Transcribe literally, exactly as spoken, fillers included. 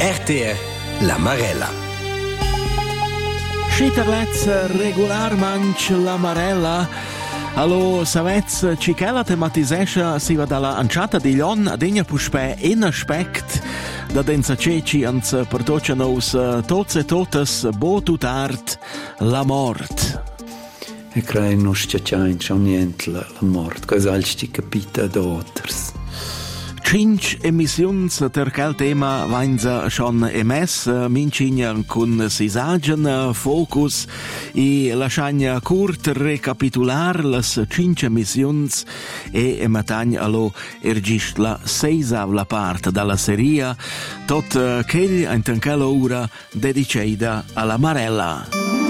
R T E La Marella. Schitterlez regularmanch La Marella. Allo savez cichela tematisescha si va dalla anciata di Lion ad egna puspè in aspect da densa ceci ans pertoccia nos tots e totes bo tutart la mort. E crei nos ciaciain schon niente la, la mort, quasi alsti capita d'auters. Cinc emissiuns ter quel tema vainza schon emess, mincignan cun sisagen focus i lasciagna curt recapitular las cinc emissiuns e ematagn allo ergist la seisavla part dalla seria, tot ch'egl in tanquella ora dediceida alla Marella.